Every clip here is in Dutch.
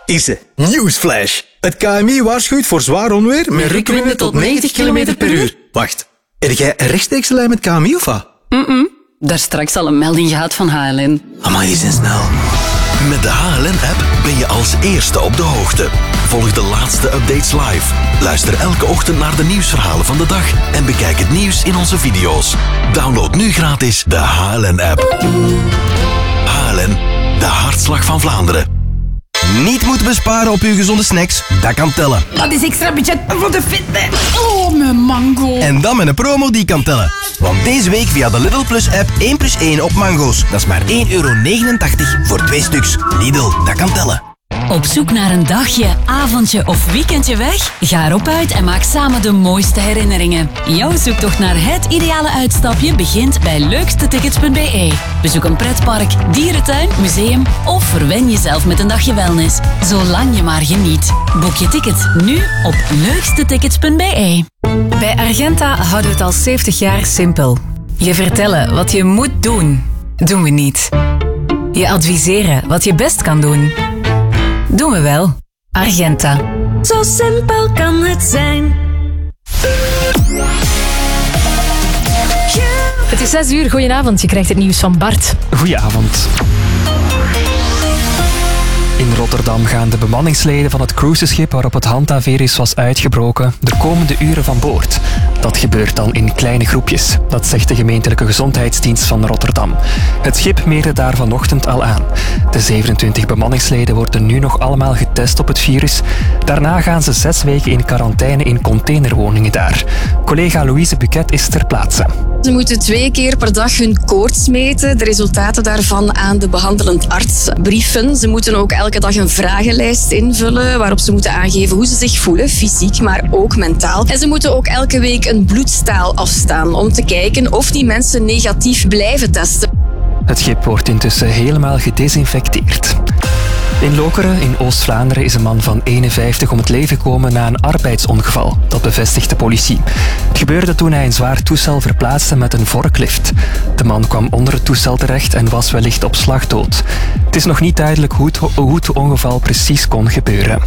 Isse, nieuwsflash. Het KMI waarschuwt voor zwaar onweer met rukwinden tot 90 km per uur. Wacht, heb jij een rechtstreekse lijn met KMI of wat? Daar straks al een melding gehad van HLN. Amai, die zijn snel. Met de HLN-app ben je als eerste op de hoogte. Volg de laatste updates live. Luister elke ochtend naar de nieuwsverhalen van de dag en bekijk het nieuws in onze video's. Download nu gratis de HLN-app. HLN, de hartslag van Vlaanderen. Niet moeten besparen op uw gezonde snacks? Dat kan tellen. Dat is extra budget voor de fitness. Oh, mijn mango. En dan met een promo die kan tellen. Want deze week via de Lidl Plus app 1+1 op mango's. Dat is maar €1,89 voor 2 stuks. Lidl, dat kan tellen. Op zoek naar een dagje, avondje of weekendje weg? Ga erop uit en maak samen de mooiste herinneringen. Jouw zoektocht naar het ideale uitstapje begint bij leukstetickets.be. Bezoek een pretpark, dierentuin, museum of verwen jezelf met een dagje wellness. Zolang je maar geniet. Boek je ticket nu op leukstetickets.be. Bij Argenta houden we het al 70 jaar simpel. Je vertellen wat je moet doen, doen we niet. Je adviseren wat je best kan doen, doen we wel. Argenta. Zo simpel kan het zijn. Het is 6 uur, goedenavond. Je krijgt het nieuws van Bart. Goedenavond. In Rotterdam gaan de bemanningsleden van het cruiseschip waarop het handhaafvirus was uitgebroken de komende uren van boord. Dat gebeurt dan in kleine groepjes. Dat zegt de gemeentelijke gezondheidsdienst van Rotterdam. Het schip meerde daar vanochtend al aan. De 27 bemanningsleden worden nu nog allemaal getest op het virus. Daarna gaan ze 6 weken in quarantaine in containerwoningen daar. Collega Louise Buquet is ter plaatse. Ze moeten 2 keer per dag hun koorts meten. De resultaten daarvan aan de behandelend arts brieven. Ze moeten ook elke dag een vragenlijst invullen waarop ze moeten aangeven hoe ze zich voelen, fysiek, maar ook mentaal. En ze moeten ook elke week een bloedstaal afstaan om te kijken of die mensen negatief blijven testen. Het schip wordt intussen helemaal gedesinfecteerd. In Lokeren, in Oost-Vlaanderen, is een man van 51 om het leven gekomen na een arbeidsongeval. Dat bevestigt de politie. Het gebeurde toen hij een zwaar toestel verplaatste met een forklift. De man kwam onder het toestel terecht en was wellicht op slag dood. Het is nog niet duidelijk hoe het ongeval precies kon gebeuren.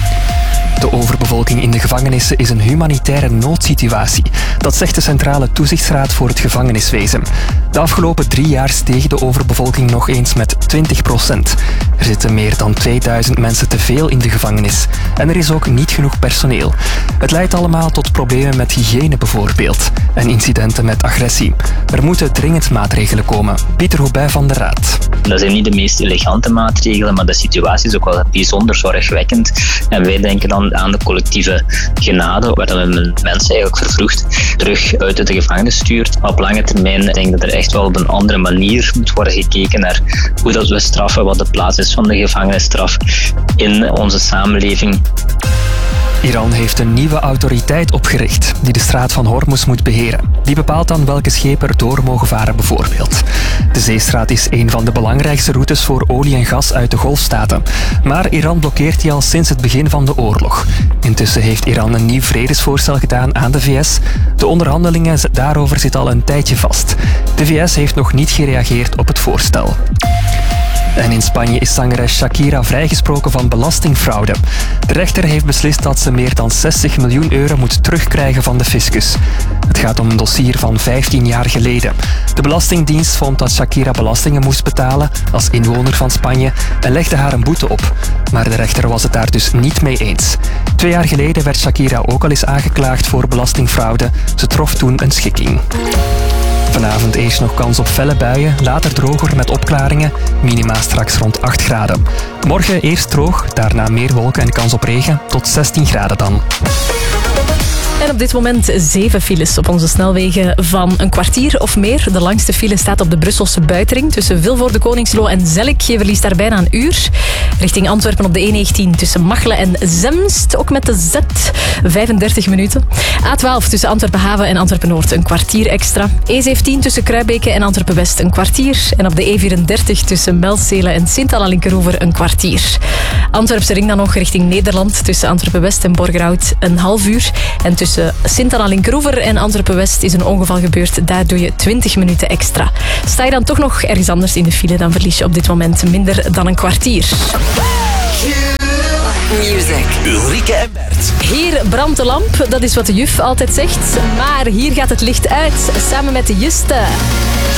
De overbevolking in de gevangenissen is een humanitaire noodsituatie. Dat zegt de Centrale Toezichtsraad voor het gevangeniswezen. De afgelopen 3 jaar steeg de overbevolking nog eens met 20%. Er zitten meer dan 2000 mensen te veel in de gevangenis. En er is ook niet genoeg personeel. Het leidt allemaal tot problemen met hygiëne bijvoorbeeld. En incidenten met agressie. Er moeten dringend maatregelen komen. Pieter Houbin van de Raad. Dat zijn niet de meest elegante maatregelen, maar de situatie is ook wel bijzonder zorgwekkend. En wij denken dan aan de collectieve genade, waar we mensen eigenlijk vervroegd terug uit de gevangenis stuurt. Op lange termijn denk ik dat er echt wel op een andere manier moet worden gekeken naar hoe dat we straffen, wat de plaats is van de gevangenisstraf in onze samenleving. Iran heeft een nieuwe autoriteit opgericht die de straat van Hormuz moet beheren. Die bepaalt dan welke schepen er door mogen varen bijvoorbeeld. De zeestraat is een van de belangrijkste routes voor olie en gas uit de Golfstaten. Maar Iran blokkeert die al sinds het begin van de oorlog. Intussen heeft Iran een nieuw vredesvoorstel gedaan aan de VS. De onderhandelingen daarover zitten al een tijdje vast. De VS heeft nog niet gereageerd op het voorstel. En in Spanje is zangeres Shakira vrijgesproken van belastingfraude. De rechter heeft beslist dat ze meer dan €60 miljoen moet terugkrijgen van de fiscus. Het gaat om een dossier van 15 jaar geleden. De Belastingdienst vond dat Shakira belastingen moest betalen als inwoner van Spanje en legde haar een boete op. Maar de rechter was het daar dus niet mee eens. 2 jaar geleden werd Shakira ook al eens aangeklaagd voor belastingfraude. Ze trof toen een schikking. Vanavond eerst nog kans op felle buien, later droger met opklaringen, minima straks rond 8 graden. Morgen eerst droog, daarna meer wolken en kans op regen, tot 16 graden dan. En op dit moment 7 files op onze snelwegen van een kwartier of meer. De langste file staat op de Brusselse buitenring tussen Vilvoorde, Koningslo en Zellik. Je verliest daar bijna een uur. Richting Antwerpen op de E19 tussen Machelen en Zemst, ook met de Z, 35 minuten. A12 tussen Antwerpen-Haven en Antwerpen-Noord een kwartier extra. E17 tussen Kruibeke en Antwerpen-West een kwartier. En op de E34 tussen Melzelen en Sint-Anna-Linkeroever een kwartier. Antwerpse ring dan nog richting Nederland tussen Antwerpen-West en Borgerhout een half uur. En tussen Sint-Anna-Linkeroever en Antwerpen-West is een ongeval gebeurd. Daar doe je 20 minuten extra. Sta je dan toch nog ergens anders in de file, dan verlies je op dit moment minder dan een kwartier. Ulrike en Bert. Hier brandt de lamp, dat is wat de juf altijd zegt. Maar hier gaat het licht uit, samen met de Juste.